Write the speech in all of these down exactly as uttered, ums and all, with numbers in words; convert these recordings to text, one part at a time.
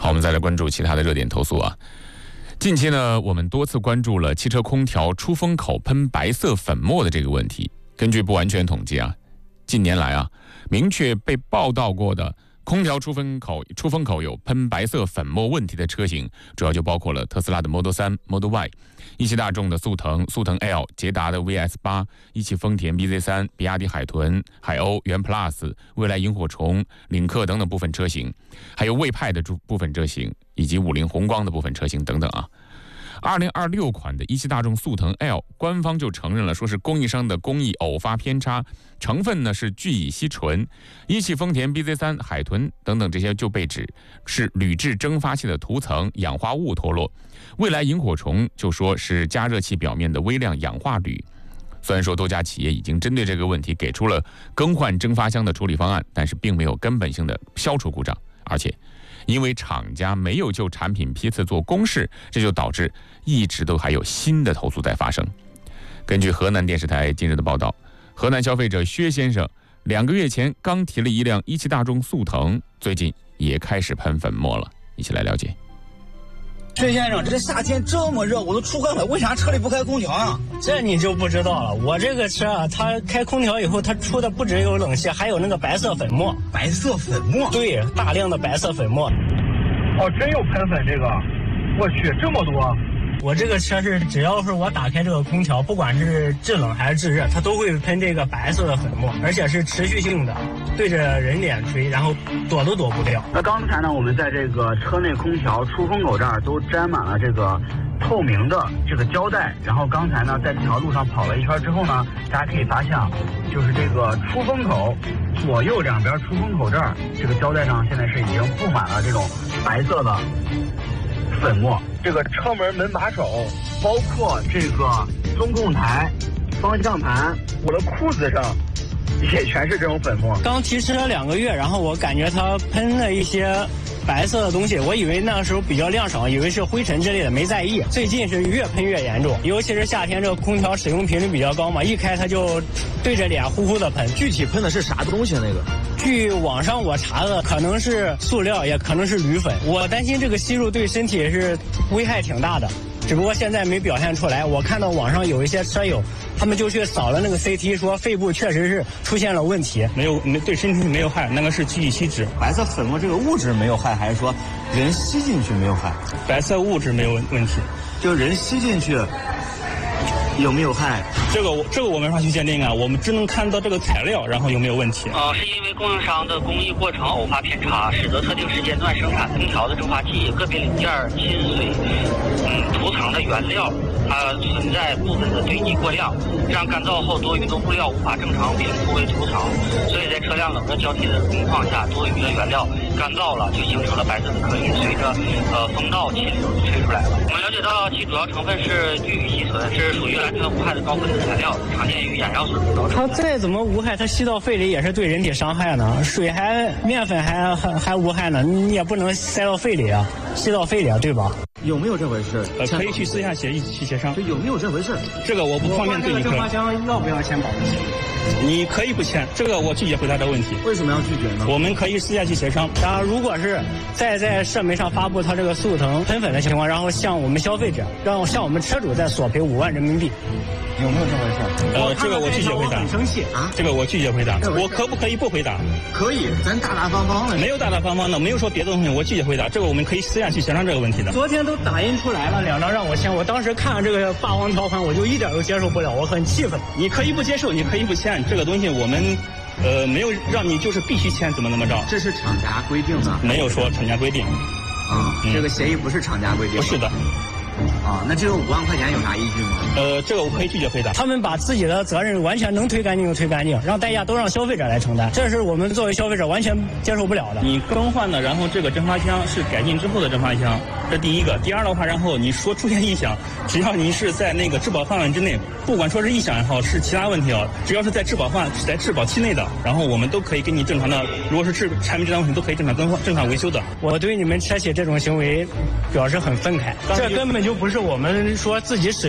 我们再来关注其他的热点投诉啊。近期呢，我们多次关注了汽车空调出风口喷白色粉末的这个问题。根据不完全统计啊，近年来啊，明确被报道过的空调出风口出风口有喷白色粉末问题的车型，主要就包括了特斯拉的 Model 三、Model Y、一汽大众的速腾、速腾 L、捷达的 V S 八、一汽丰田 B Z 三、比亚迪海豚、海鸥、元 Plus、蔚来萤火虫、领克等等部分车型，还有魏派的部分车型，以及五菱宏光的部分车型等等啊。二零二六款的一汽大众速腾 L， 官方就承认了，说是供应商的工艺偶发偏差，成分呢是聚乙烯醇。一汽丰田 B Z 三、海豚等等这些就被指是铝制蒸发器的涂层氧化物脱落。蔚来萤火虫就说是加热器表面的微量氧化铝。虽然说多家企业已经针对这个问题给出了更换蒸发箱的处理方案，但是并没有根本性的消除故障，而且因为厂家没有就产品批次做公示，这就导致一直都还有新的投诉在发生。根据河南电视台近日的报道，河南消费者薛先生两个月前刚提了一辆一汽大众速腾，最近也开始喷粉末了。一起来了解。 薛先生，这夏天这么热，我都出汗了，为啥车里不开空调啊？ 这你就不知道了。我这个车啊，它开空调以后，它出的不只有冷气，还有那个白色粉末。 白色粉末？ 对，大量的白色粉末。 哦，真有喷粉这个？我去，这么多！ 我这个车是只要是我打开这个空调，不管是制冷还是制热，它都会喷这个白色的粉末，而且是持续性的，对着人脸吹，然后躲都躲不掉。 那刚才呢，我们在这个车内空调出风口这儿都沾满了这个透明的这个胶带，然后刚才呢，在这条路上跑了一圈之后呢，大家可以发现，就是这个出风口左右两边出风口这儿，这个胶带上现在是已经布满了这种白色的粉末。这个车门门把手，包括这个中控台、方向盘，我的裤子上也全是这种粉末。 刚提车两个月，然后我感觉它喷了一些白色的东西，我以为那个时候比较亮爽，以为是灰尘之类的，没在意。最近是越喷越严重，尤其是夏天，这个空调使用频率比较高嘛，一开它就对着脸呼呼的喷。 具体喷的是啥东西？那个？ 据网上我查的，可能是塑料，也可能是铝粉。我担心这个吸入对身体是危害挺大的，只不过现在没表现出来。我看到网上有一些车友，他们就去扫了那个 C T， 说肺部确实是出现了问题， 没有没对身体没有害，那个是聚乙烯酯。 白色粉末这个物质没有害，还是说人吸进去没有害？ 白色物质没有问题， 就人吸进去有没有害？ 这个我这个我没法去鉴定啊，我们只能看到这个材料，然后有没有问题。 呃，是因为供应商的工艺过程偶发偏差，使得特定时间段生产空调的蒸发器个别零件浸水，嗯，涂层的原料它存在部分的堆积过量，这样干燥后多余的物料无法正常平铺为涂层，所以在车辆冷热交替的情况下，多余的原料干燥了，就形成了白色的颗粒，随着呃风道气流就吹出来了。我们了解到其主要成分是聚乙烯醇，是属于安全无害的高分子材料，常见于眼药水中。 它再怎么无害，它吸到肺里也是对人体伤害呢。水还面粉还还还无害呢，你也不能塞到肺里啊，吸到肺里啊，对吧？ 有没有这回事？ 呃，可以去私下协议去协商。 这有没有这回事？ 这个我不方便对你说。 蒸发箱要不要签保密协议？ 你可以不签，这个我拒绝回答这个问题。 为什么要拒绝呢？ 我们可以私下去协商。 然后，如果是再在社媒上发布它这个速腾喷粉的情况，然后向我们消费者，让向我们车主再索赔五万人民币， 有没有这回事？ 呃，这个我拒绝回答。 很生气啊！ 这个我拒绝回答。我可不可以不回答？ 可以，咱大大方方的。 没有大大方方的，没有说别的东西，我拒绝回答。这个我们可以私下去协商这个问题的。 昨天都打印出来了，两张让我签。我当时看了这个霸王条款，我就一点都接受不了，我很气愤。 你可以不接受，你可以不签，这个东西我们。呃，没有让你就是必须签，怎么怎么着？ 这是厂家规定的， 没有说厂家规定。 啊、嗯，这个协议不是厂家规定。 不是的。 啊，那这个五万块钱有啥依据吗？ 呃，这个我可以拒绝回答。 他们把自己的责任完全能推干净就推干净，让代价都让消费者来承担，这是我们作为消费者完全接受不了的。 你更换的，然后这个蒸发箱是改进之后的蒸发箱，这第一个。第二的话，然后你说出现异响，只要你是在那个质保范围之内，不管说是异响也好，是其他问题啊，只要是在质保范在质保期内的，然后我们都可以给你正常的，如果是质产品质量问题，都可以正常更换、正常维修的。 我对你们车企这种行为表示很愤慨，这根本就不是我们说自己使用坏了，是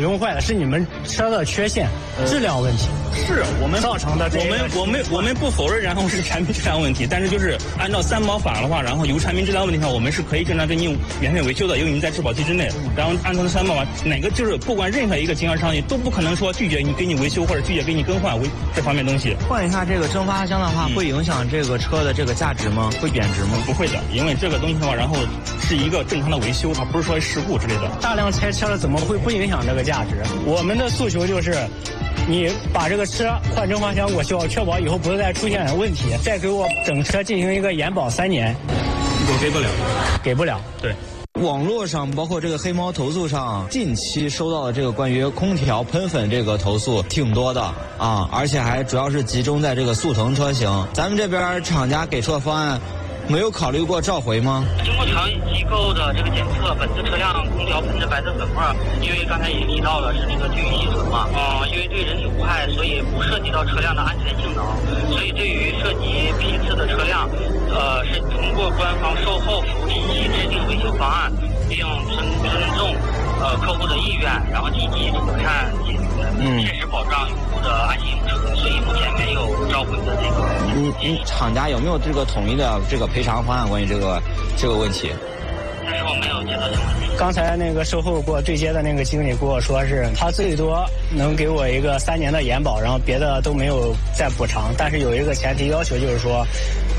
是你们车的缺陷、呃、质量问题， 是我们造成的这个。 我们我们我们不否认，然后是产品质量问题，但是就是按照三保法的话，然后有产品质量问题的话，我们是可以正常给你免费维修的，因为你在质保期之内。然后按照三保法，哪个就是不管任何一个经销商也都不可能说拒绝你给你维修或者拒绝给你更换维这方面东西。 换一下这个蒸发箱的话，嗯、会影响这个车的这个价值吗？会贬值吗？ 不会的，因为这个东西的话，然后是一个正常的维修，它不是说事故之类的。 大量拆车了，怎么会不影响这个价值？我们的诉求就是，你把这个车换蒸发箱给我修好，确保以后不会再出现问题，再给我整车进行一个延保三年。 我给不了， 给不了。 对。 网络上包括这个黑猫投诉上，近期收到的这个关于空调喷粉这个投诉挺多的啊，而且还主要是集中在这个速腾车型。咱们这边厂家给出的方案，没有考虑过召回吗？ 经过厂机构的这个检测，本次车辆空调喷的白色粉末，因为刚才也提到了是那个聚乙烯醇嘛，嗯，因为对人体无害，所以不涉及到车辆的安全性能，所以对于涉及批次的车辆，呃，是通过官方售后服务体系制定维修方案，并尊尊重呃客户的意愿，然后积极妥善解决，嗯，切实保障用户的安心用车，所以目前没有召回的这个。 你你厂家有没有这个统一的这个赔偿方案关于这个这个问题？ 但是我没有接到这个问题。 刚才那个售后给我对接的那个经理跟我说是，他最多能给我一个三年的延保，然后别的都没有再补偿。但是有一个前提要求就是说，